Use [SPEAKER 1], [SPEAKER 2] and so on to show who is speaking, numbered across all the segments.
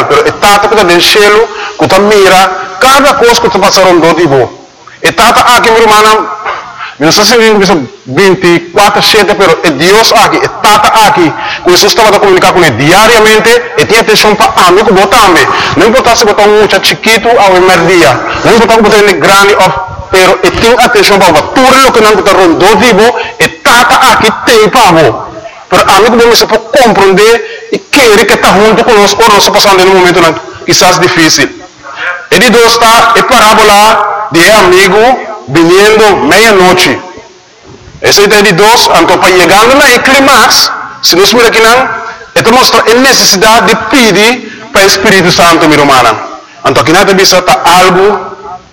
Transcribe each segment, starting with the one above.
[SPEAKER 1] natural, pero é tata que está no cielo, que está mira cada coisa que está passando do tipo. É tata aqui, meu irmão, não sei se é 24/7, pero é Deus aqui, é tata aqui, que Jesus estava a comunicar com ele diariamente, e tinha atenção para amigo, também. Não importa se botar um muchacho chiquito ou emerdia, não importa se botar ele grande, pero e tem atenção para tudo o que não está rondando, tipo, é tata aqui tem para você. Pero amigo, você pode compreender e querer que está junto conosco, ou nós passando num momento quizás difícil. Ele está é parábola de amigo vindo meia-noite. Essa ideia de Deus, então, para chegando na clímax, se nós miramos aqui, ele mostra a necessidade de pedir para o Espírito Santo, meu irmão. Então, aqui nada disso está algo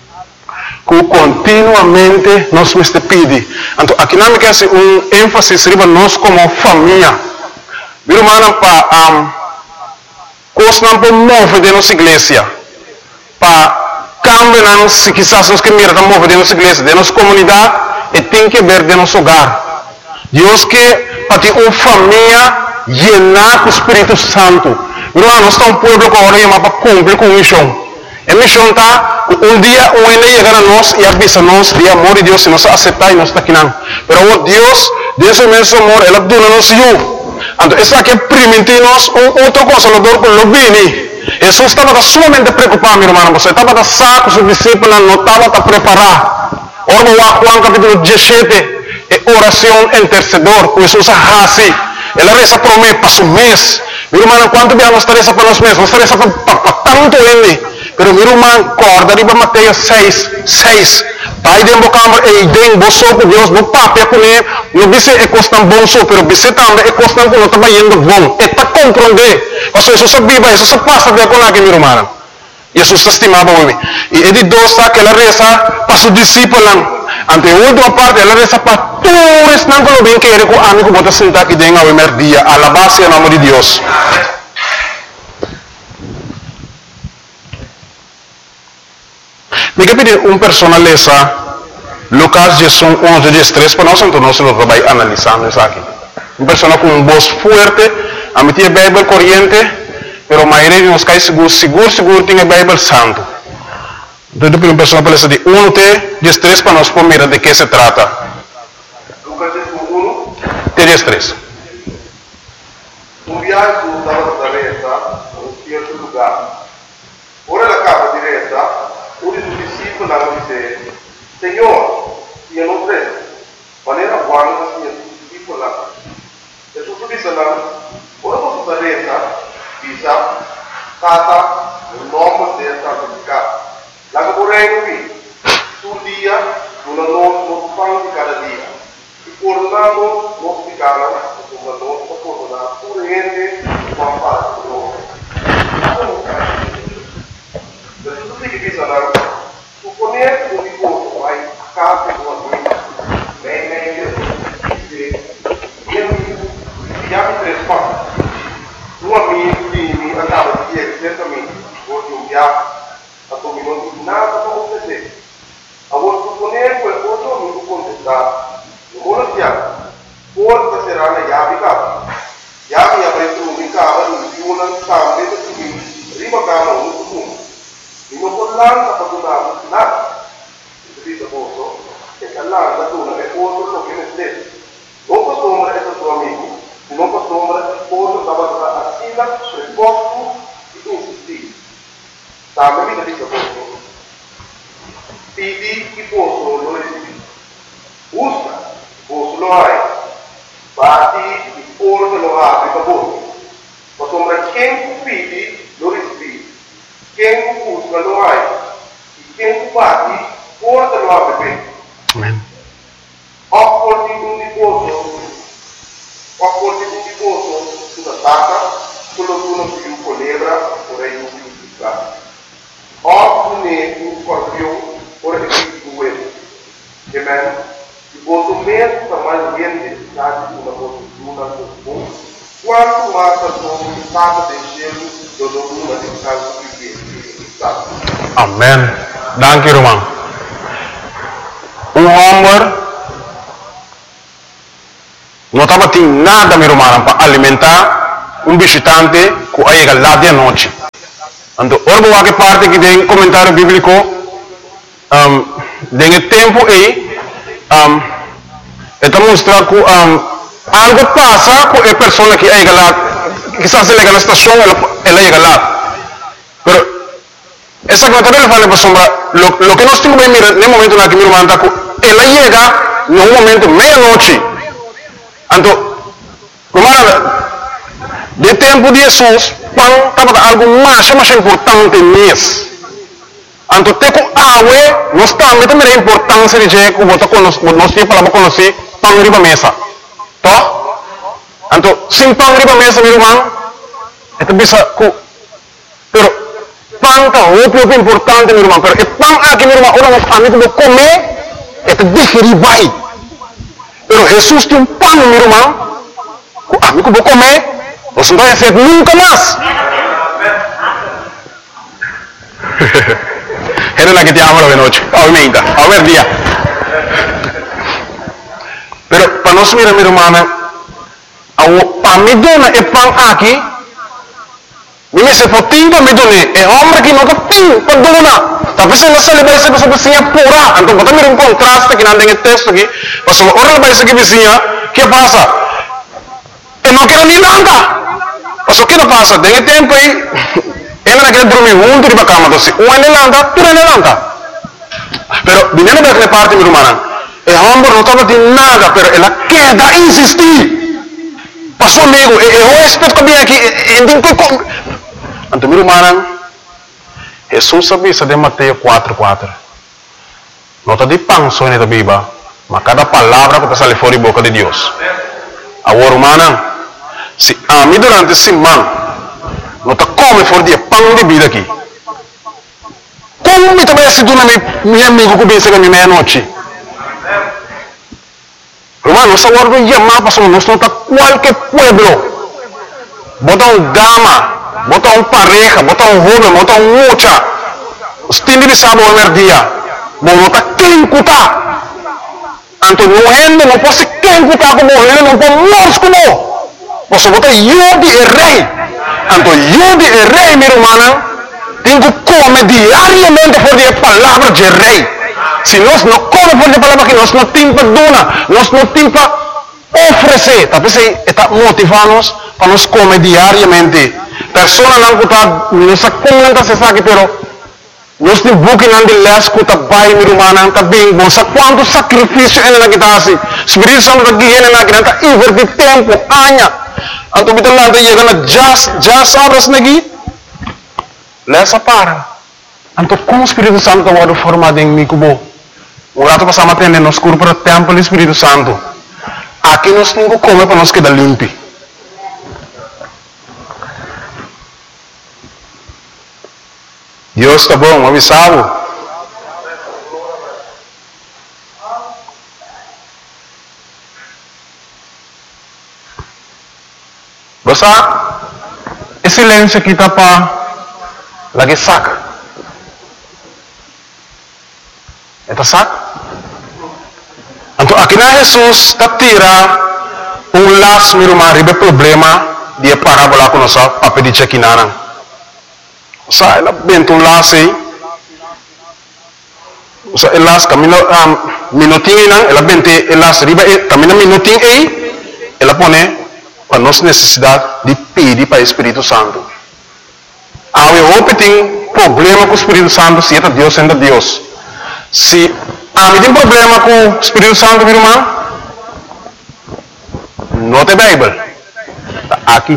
[SPEAKER 1] que continuamente nós temos que pedir. Então, aqui não quer ser ênfase sobre nós como família. Meu irmão, para coisa não pode mover de nossa igreja. Para cambiar, se quizás nós que mira mover de nossa igreja, de nossa comunidade, e tem que ver de nosso hogar. Deus que para ter uma família llenar com o Espírito Santo. Meu irmão, nós estamos um povo que agora chama para cumprir com a missão. A missão está, um dia um ele chegar a nós e avisa nós de amor de Deus, se nós aceitar e nós está aqui não. Pero Deus é imenso amor, Ele dona nos eu. Então, essa aqui é primitivos, outra consolador com o bem. Jesus estava somente preocupado, meu irmão, você estava a saco, os discípulos não estavam a preparar. Ora, Juan capítulo 17, é oração intercedor, Jesus assim. Ela reza para o mês, para o mês. Meu irmão, quanto bem nós reza para os meses? Nós reza para tanto ele. Pero meu irmão, corda de Mateus 6. Pai de embocambre e idem boso com Deus, no papel com ele, não disse é costan bom só, pero disse também é costan com não está indo bom. É para compreender. Mas Jesus sabia, Jesus passa de com aquele meu irmão. Jesus estimava o homem. E ele dosa que ela reza para os discípulos. Ante a última parte, ela reza para todos não que bem que ele com amigo bota sentar aqui dentro ao primeiro dia, a la base em nome de Deus. Me quer pedir uma personaleza, Lucas 11:13, para nós, então nós vamos analisando isso aqui. Uma pessoa com uma voz forte, a mim tinha Bíblia corrente, pero a maioria de nós cai seguro tem a Bíblia santo. Então, uma pessoa para de 1:13 para nós poder de que se trata.
[SPEAKER 2] Lucas 1,
[SPEAKER 1] 13.
[SPEAKER 2] viaggio dalla Nazareta a un certo lugar. Ora la capa diretta, uno dei suoi discepoli dice: Signore, io non credo, ma era buono che sia discepolo. E su disse: ora posso diretta, dice, Tata, nel nome del santificato. La che vorrei qui, sul dia, una non fanno di cada dia. E coronando, non si cala, come non si corona, pure niente, ma fa loro. Per tutti che bisogna, supponere un riposo, vai a casa di una vita, meglio, chiami tre spazi. Un amico di andava di ieri, certamente, oggi un viaggio, a come non dico nada come te. A voi supponere quel cosa non lo contestare. Non vuole chiaro. Forse sarà una chiave cava. Chiave avrete un cava, un più una scambio, prima cava un comune. In un po' l'anno ha fatto nada. Capito posto? E che l'anno tu è posto lo che ne stesso. Non posso è il tuo amico, non posso posto stava a sila, risposto e insistito. Sabe mi dice posto. Pidi che posso lo ricevi. Busca, posso lo hai. Bati e forse lo apri per voi. Ma sembra quem pidi lo ricevi. Quem busca lo hai. E quem bati forse lo apri bene.
[SPEAKER 1] Amen.
[SPEAKER 2] Accordi un riposo sulla tata, quello di uno più colebra, vorrei un più piccato. Oppure un scorpione, vorrei più due. Amen. Il voto meno sta mai niente di stati una voce una bom. Quanto mais sono il stato del cielo, dove una di stato più stato.
[SPEAKER 1] Amen. Danke, Roman. Homem não estava tendo nada, meu irmão, para alimentar. um visitante que chega lá de noite. Então, ora que parte que tem comentário bíblico, tem tempo aí, mostra que algo passa com a pessoa que chega lá, quizás ele chega na estação, ela chega lá. Mas, essa comentário fala para sombra, lo que nós temos que mirar no momento na que me manda, ela chega no momento meia-noite. Então, de tempo de Jesus, quando algo mais importante mesmo. Então, tem que água, nós também a importância de que nós temos para conhecer pão riba mesa. Tá? Então, sem pão riba mesa, meu irmão, é bisa que, pero pão é muito importante, meu irmão. Pero o pão aqui, meu irmão, orang família que comer, é digerir bem. Pero Jesus tem um pão, meu irmão, que a mim que vou comer, você não vai ser nunca mais. Era la que te amo de noche, obviamente, a ver día. Pero para nós mirar, minha irmã, para me donar o pão aqui, me se for timpa me donar, é homem que não tem para donar. Talvez ela se leva essa pessoa vizinha pura. Então, quando mira um contraste que não tem texto aqui, mas ora vai ser que vizinha, que passa? Eu não quero nem nada. Mas o que não passa? Tem tempo aí. Ela não quer dormir junto de cama, então um ele lanta, tu ele lanta. Pero dinheiro daquela parte, minha irmã, é homem não estava de nada, pero ela quer insistir. Passou amigo, eu respeito que vem aqui, então minha irmã, Jesus sabia de Mateus 4:4. Não está de pão só na Bíblia, mas cada palavra que sai fora da boca de Deus. Agora, irmã, se a mim durante esse semana não está come fora de pão de vida aqui. Como me também se dona meu amigo que pensa que é meia-noite? Irmão, nós agora vamos chamar para nós não está qualquer pueblo. Bota gama, bota pareja, bota jovem, bota mocha. Os times de sábado no dia. Bom, não está quem cutar. Então, morrendo, não pode quem cutar como morrendo, não pode morrer como. Você bota eu de rei. Então, eu de rei, minha irmã, tenho que comer diariamente por a palavra de rei. Se nós não comemos por a palavra que nós não temos para donar, nós não temos para oferecer. Talvez está motivando-nos para nós comer diariamente. Pessoas não escutam, não sabem como se sabe, pero nós temos que não de ler, escuta bem, minha irmã, está bem bom. Sabe quanto sacrifício ele não está assim? Espírito Santo está guiando ele não está invertir tempo, anos. Então, kita nanti ia kena jas abras lagi, lesa para. Então, como o Espírito Santo ada formado em mim kubo, o rato passamos tendo nos curva templo do Espírito Santo. Aqui nós temos que comer para nós quedar limpo. Deus está bom, avisado. Basta, esse silêncio aqui está para lagi saca. Está saca? Então, aqui na Jesus está tira laço, meu irmão, ribe problema de parábola com nossa papel de chequinara. Sa, ela bento laço aí. Sa, laço caminho minutinho não, ela bente laço ribe caminho minutinho aí, ela põe para nossa necessidade de pedir para o Espírito Santo. Eu tem problema com o Espírito Santo, se é Deus, sendo Deus. Se tem problema com o Espírito Santo, meu irmão, não tem Bíblia. Está aqui.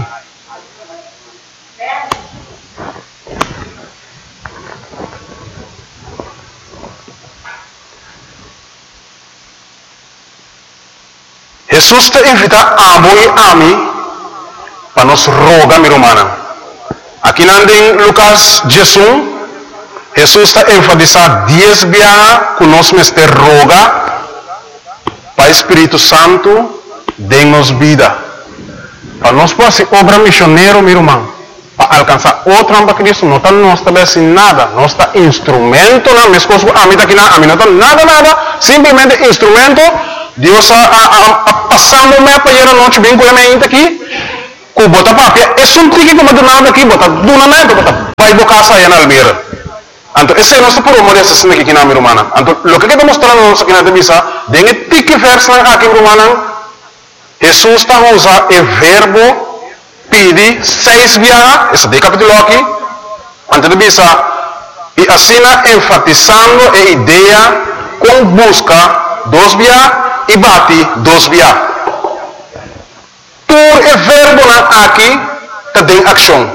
[SPEAKER 1] Jesus te invita a mim para nos rogar, minha irmã. Aqui em Lucas 16, Jesus está enfatizando 10 vezes que nós mesmos roga para o Espírito Santo dê-nos vida. Para nós fazer obra missionária, meu irmão, para alcançar outra para Cristo, não está nós também sem nada, nós está instrumento, não, minhas coisas, a mim não está nada, simplesmente instrumento. Deus passando me para ir a noite bem com a mente aqui, ku bota papia, é um tique que madunada aqui, bota duna na bota vai bocar saia na almeira. Então, esse é nosso problema dessa cena aqui na Mirumana. Então, o que está mostrando aqui na Tebisa, dengue tique verso aqui Mirumana, Jesus está usando o verbo pedi 6 vezes, esse de capítulo aqui, antes de Tebisa, e assim enfatizando a ideia com busca 2 vezes e bate 2 vezes. Por o verbo aqui, tem ação.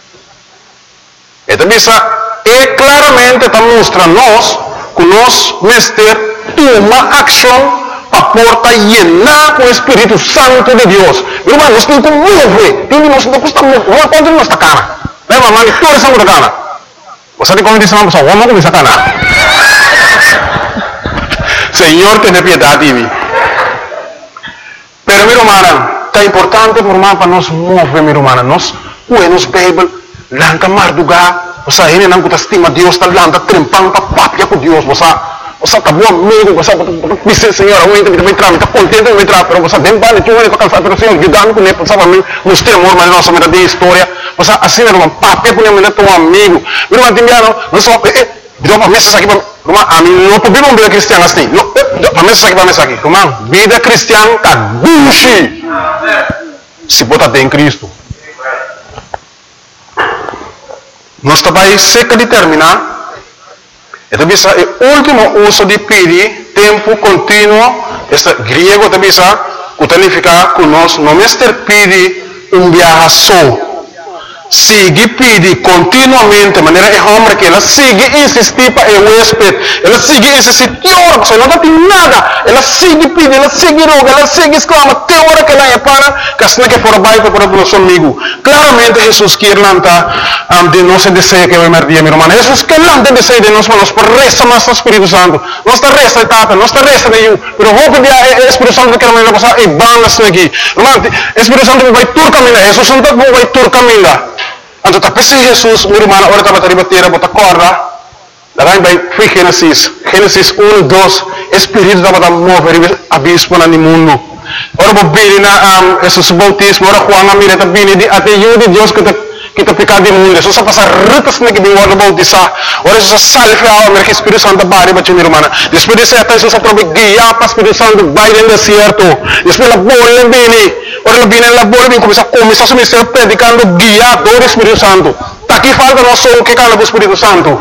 [SPEAKER 1] E Tebisa, e claramente está mostrando nós que nós mestre toma ação para porta llenar com o Espírito Santo de Deus. Meu irmão, nós não movemos, nós não costumamos mover, quando nós está cana. Lembra, mano, toda essa muda cana. Você tem como dizer uma pessoa, vamos começar a cana. Senhor, tenha piedade de mim. Pero, meu irmão, é importante, meu irmão, para nós mover, meu irmão, nós, nos Bíblia, lanca mardugar, você ainda não estima Deus, está lá, está trempando, está papia com Deus, você está bom amigo, você diz, Senhor, eu ainda me tramo, está contente de me tramo, mas você bem vale, tu está cansado, mas Senhor, ajudando com ele, você vai nos temor, mas nossa vida de história, você assim, irmão, papia com ele, teu amigo, irmão, te enviaram, não só, deu uma mesa aqui, irmão, a mim não podemos uma vida cristiana assim, uma mesa aqui, irmão, vida cristiana, está gushi, se bota em Cristo. Nós também seca de terminar. Então, o último uso de pedir, tempo contínuo, este grego também significa que nós não mestre pedir viaje só. Sigue pedir continuamente, de maneira é homem que ela sigue insistir para o huésped, ela sigue insistir, você não tem nada, ela sigue pedir, ela sigue roga, ela sigue exclama, até a hora que ela é para, que assim que for baixo para o nosso amigo. Claramente Jesus quer lançar de nosso desejo que vai merdir, meu irmão. Jesus quer lançar desejo de nós, mas por resta mais o Espírito Santo. Nós está resta etapa, nós está resta de eu, pero vou pedir o Espírito Santo que ela vai passar e bang assim aqui. Irmão, o Espírito Santo vai tur caminhar, Jesus Santo vai tur caminhar. Então, tapi si Jesus, meu irmão, ora estava a bater, bota corda, daí vai Gênesis 1, 2, Espírito estava a mover abismo no mundo. Ora, vou vir na Jesus bautismo, ora, Juan, a mira, também, até eu de Deus que está picado no mundo. Jesus passa ritas na que vem ora bautizar. Ora, Jesus salve a alma, que Espírito Santo bari, bate, meu irmão. Depois de ser, Jesus aprove guiar para o Espírito Santo, vai no deserto. Depois, a bola vem. Ora, viene la bola, começa a se ministrar predicando, guiado do Espírito Santo. Aqui falta nós só o que cala do Espírito Santo.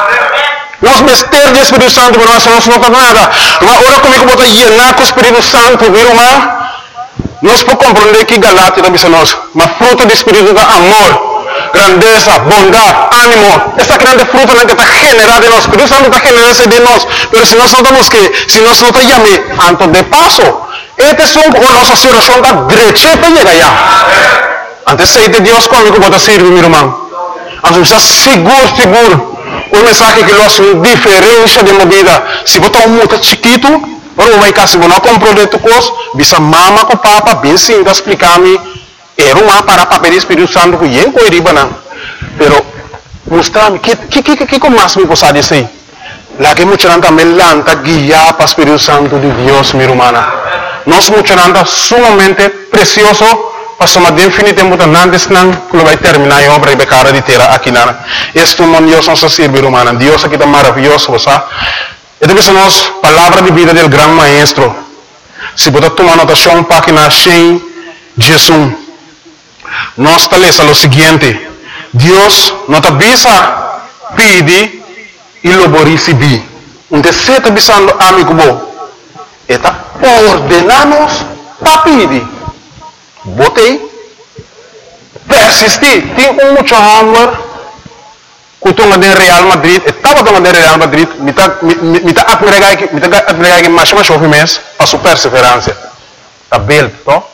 [SPEAKER 1] Nós mester do Espírito Santo, mas nós não faz nada. Ora, como que pode llenar com o Espírito Santo, meu irmão? Nós podemos compreender que Galatia também é nós. Mas fruto do Espírito é amor, grandeza, bondade, ânimo. Essa grande fruta que está generada em nós. O Espírito Santo está generando de nós. Mas se nós não estamos que, se nós não estamos chamando, antes de passo, este es nossa situação da derecha para chegar lá. Antes de Deus comigo pode servir, meu irmão. Antes está seguro. O mensagem que nós diferença de uma vida. Se você está muito chiquito, ou vai cá, se você não compreende tu coisa, bisa mama com papa, bem sim, explicar-me, era uma para papel Espírito Santo que ia coiriba não. Pero mostrar-me que mais me possa dizer. Lá que muitos também lanta guiar para o Espírito Santo de Deus, meu irmão. Nós muchos sumamente precioso, passamos definitivamente antes que vai terminar a obra e vai cara de terra aqui na. Este mundo Deus nos serve, irmã. Deus aqui está maravilhoso, sabe? E depois nós palavra de vida do grande maestro. Se você tomar anotação página 100, Jesus. Nós está lendo o seguinte: Deus nos avisa, pede e lo receber. Você está avisando amigo bom. Eta ordenamos para pedir. Botei. Persistir. Tem muito amor. Kutunga de Real Madrid. Estava tomando de Real Madrid. Me está admirar que mais chove mês. A sua perseverança. Está bem, não?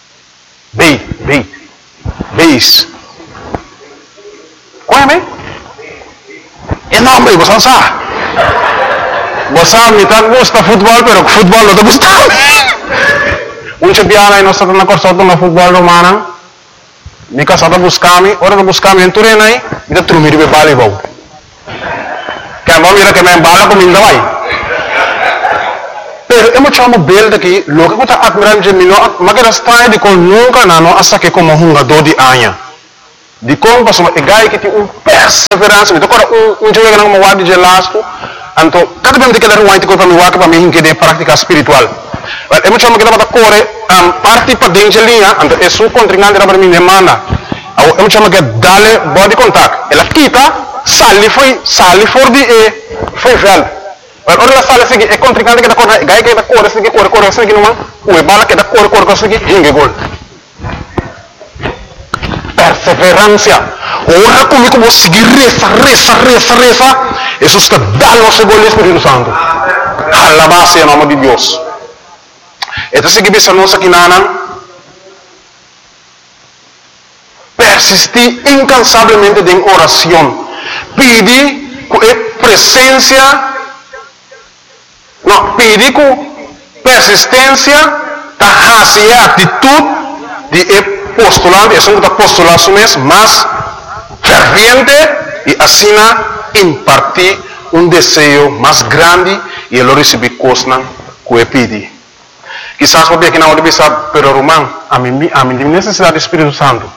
[SPEAKER 1] Beis. Qual é, mãe? É nome, você não sabe. Você me gusta futebol, pero futebol não te gusta. Biana e nós estamos na corção do futebol romano. Me casada buscar-me, ora não buscar-me em Turena aí, me dá trumir de voleibol. Que a mão mira que me embala comigo vai. Pero Pero hemos chamado bel daqui, lo que está admirando de mim, mas que está de com nunca não hasta que como jogador de anos. De como passamos é gai que tem perseverança, então agora jogo que não me guarda de lasco, então cada vez que dar um antigo para mim que para mim que de prática espiritual. Hemos chamado que está corre parte para dentro linha, então é sua contrincante para mim demanda. Hemos chamado que dale body contact, ela quita, sali for de foi velho. Ora la sala sigi e contrincante che da corre gai che da corre sigi non o bala che da corre sigi hinge gol perseveranza ora come como seguir reza eso está dando ese gol Espíritu Santo alabanza en nombre de Dios entonces que bisa nos aqui nanan persistir incansablemente en oración pide presencia. No, pedir com persistência, hacia atitude de postulante, é um postulado mesmo, mas ferviente e assim impartir um desejo mais grande e ele receber coisas que pedir. Quizás você aqui na hora de pensar, pero Romão, a mim tem necessidade do Espírito Santo.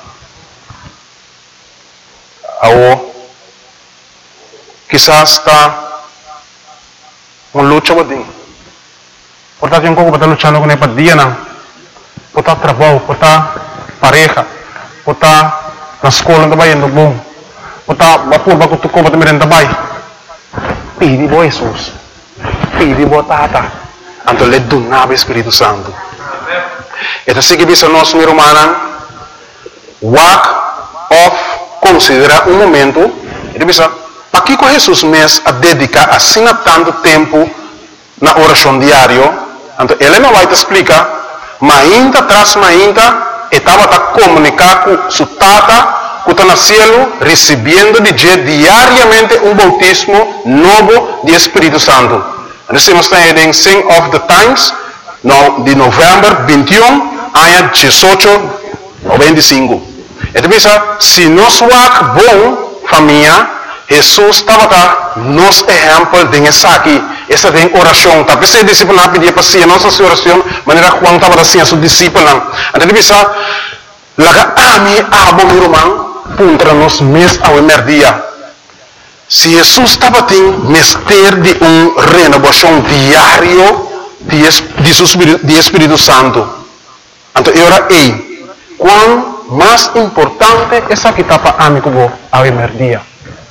[SPEAKER 1] Ou quizás está uma luta com Deus. Portanto, eu estou lutando com ele dia não. Portanto, trabalho, portanto, pareja, portanto, na escola também indo bom. Portanto, vapor bago tu ko também também. Pedi bo Jesus. Pedi bo Tata. Anto le donava Espírito Santo. Então, se que bisa nós meu irmão, walk off considera um momento, ele bisa aqui com Jesus mesmo a dedicar assim a tanto tempo na oração diária, então ele não vai te explicar, mas ainda traz estava a comunicar com sua tata, que está no céu, recebendo diariamente um bautismo novo de Espírito Santo. Então nós estamos em Sing of the Times, de novembro 21, ano 18 ou 25. Então se nós vamos bom família, Jesus estava nos exemplo de aqui, essa tem oração, tá? Pensei discípulo pedir para si, nossa oração, maneira Juan estava assim a seu discípulo. Então ele disse, laga ami abo meu irmão, contra nós mês ao merdia. Se Jesus estava tendo mestre de renovação diário de Espírito Santo, então eu era quão mais importante essa que estava amigo ao merdia.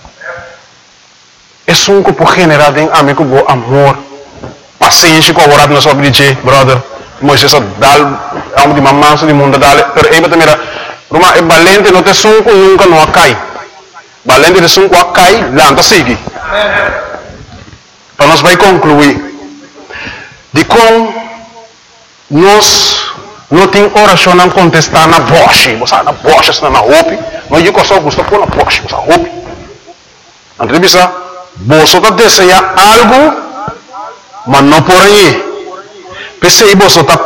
[SPEAKER 1] É um que por generar em amigo bom amor, paciência com a orada na sua vida, brother. Moisés dal a um de mamãe do mundo dale, pero aí também era, Roma é valente não te sunco nunca não cai, valente de sunco a cai, lanta sigue. Para nós vai concluir, de como nós não tem oração não contestar na voz, você na voz está na roupa, mas eu só gosto de pôr na voz, você roupa. Entrevista você deseja algo, mas não por aí. Pensei você está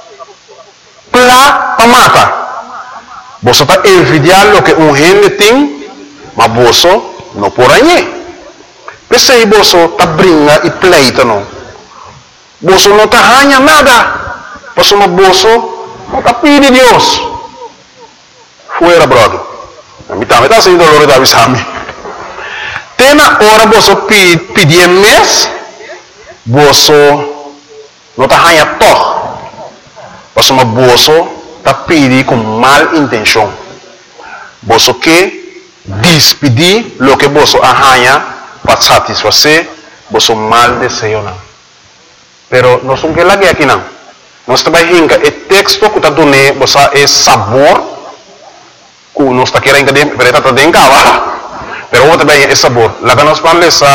[SPEAKER 1] para matar. Você está envidiando o que gente tem, mas você não por aí. Pensei você está brincando e pleita não. Você não está ganhando nada. Você não está pedindo Deus. Fuera, brother. A mim também está sendo doloroso da visão. Na hora você pedir mês, você não está ganhando todo. Você está pedindo com mal intenção. Você quer despedir o que você ganha para satisfazer você mal desejo. Pero nós não queremos aqui não. Nós trabalhamos o texto que está dando você é sabor que nós está querendo que está dentro. Pero vos también es sabor. La que nos parla es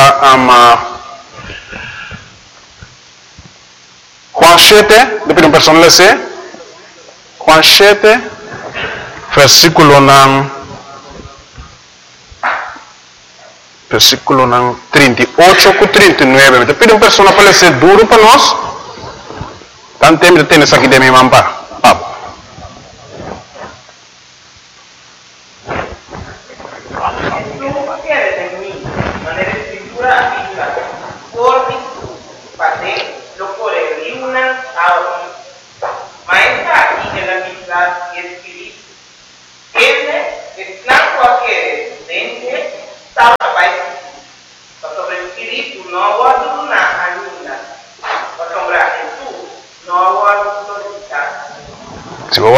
[SPEAKER 1] Juan 7, de una persona le sé. Juan 7, versículo 38 y 39. Te pido una persona para ser duro para nos. Tanto tiempo tienes aquí de mi mamá.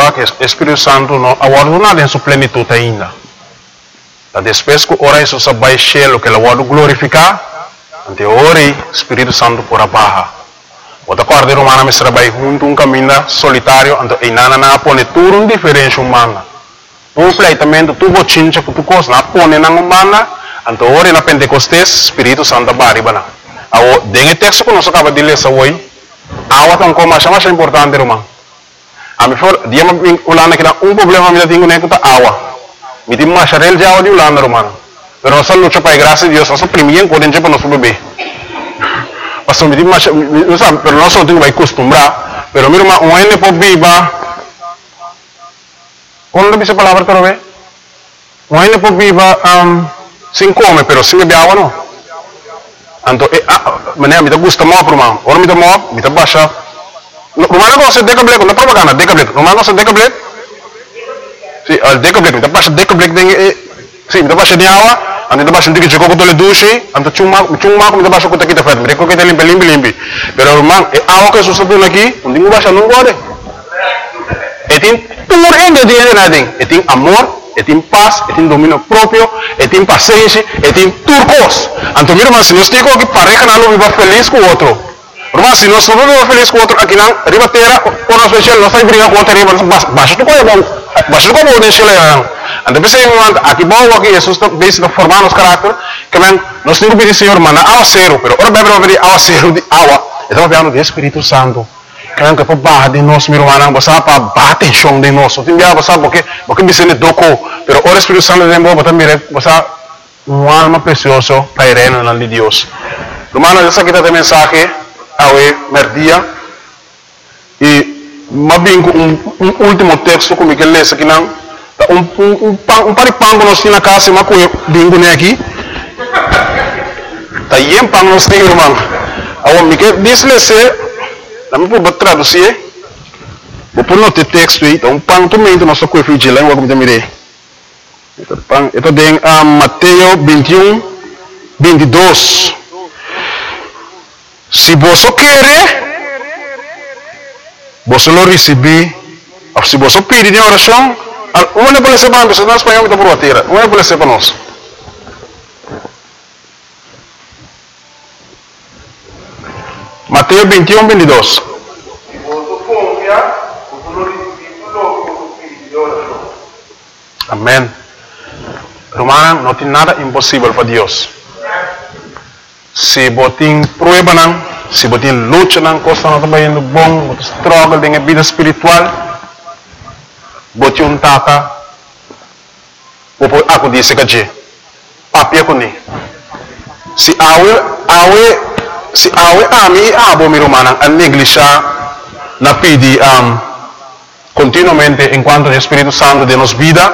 [SPEAKER 1] prova que o Espírito Santo não aguarda em sua plenitude ainda. Depois que ora Jesus vai cielo que ele vai glorificar, ante ora o Espírito Santo por abaixo. Outra coisa romana me trabalha junto um caminho solitário, ante e nana pone tudo um diferente humana. Tu pleitamento tu bochincha que tu coisa na pone na humana, ante ora na Pentecostes Espírito Santo baribana. Awo dengue texto que nós acaba de ler essa hoje, awa tão como mais importante romano. A mim for dia me ulana que um problema me tenho nem que tá awa. Me tem mais charel já o de ulana romano. Pero nós luta para a graça de Deus, nós primeiro podemos para nosso bebê. Pastor me tem mais, não sabe, pero nós não temos que acostumbrar. Pero mira uma ene por viva. Quando dice palavra para ver? Uma ene por viva sem come, pero sem beber água não. Então, mané me gusta mais por mim. Ora me dá baixa. Romano não se deca black, não propaganda, deca black. Romano não se deca black. Sim, al deca black, me dá baixa deca black deng. Sim, me dá baixa de água, ante dá baixa de que chegou com tole duche, ante chuma me dá baixa com takita fat, me reco que limpi. Pero romano, água que susto aqui, não tenho baixa não gode. Tem tudo ingrediente nada, tem amor. Tem paz, tem domínio próprio, tem paciência, tem turcos. Então, meu irmão, se nós temos que pareja não viva feliz com o outro. Irmão, se nós não vivemos feliz com o outro, aqui não, ribateira, ou nós fechamos, nós estamos brigando com o outro, baixa do coisa bom, baixa do coisa bom, deixa ele aí. Então, pensei, aqui bom, aqui, Jesus está formando os caráteres, que nós temos que pedir, Senhor, manda água zero, pero ora bebe pedir água zero de água, estamos falando do Espírito Santo. Kaya ka pa ba de nós meu irmão basta pa bate chão de nós tem dia basta porque me sente doco pero o Espírito Santo de Deus basta mire basta alma precioso para reino de Deus hermano essa aqui tá mensagem ao merdia e mabingo um último texto como que lê aqui não um paripango nós tem na casa mas com bingo né aqui tá yem pang nós tem irmão ao me que diz-lhe Dami po ba traduzir? Vou pôr no texto aí, então pang também do nosso coelho de língua como também. Ito din Mateo 21, 22. Se você quer, você lo receber. Se você pedir em oração, uma pode ser para nós, nós espanhol está por a terra. Uma pode ser para nós. Mateo 21, 22. Amém. Romano, não tem nada impossível para Deus. Se você tem prueba, se você tem luta, coisa não está indo bom, você struggle na vida espiritual, você um tata, ou aku disse que papia com ele. Se awe ami abo mi romana a negligenciar na pedi continuamente enquanto o Espírito Santo de nos vida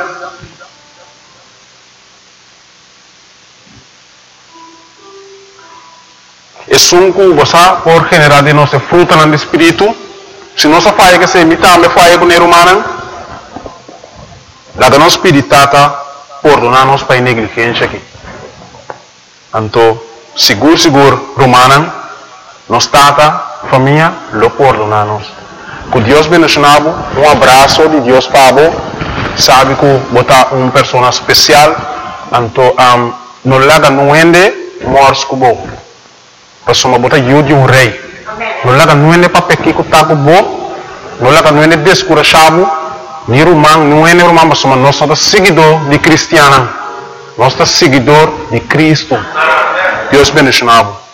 [SPEAKER 1] e sunku você por generar de nossa fruta no Espírito se nossa falha que se imita me falha com o romana la que nos pedi tata perdonar-nos para negligência aqui então seguro, romana, nos tata, família, lo perdonamos. Que Deus bendicionado, abraço de Deus para você, sabe que botar uma pessoa especial, então, não laga nuende, morres com você. Pessoa botar de rei. Não laga nuende para pequir com tá com você, não laga nuende descurachado, ni romano, nuende romano, mas nós somos seguidor de cristiano, nós somos seguidor de Cristo. Deus bendicionado.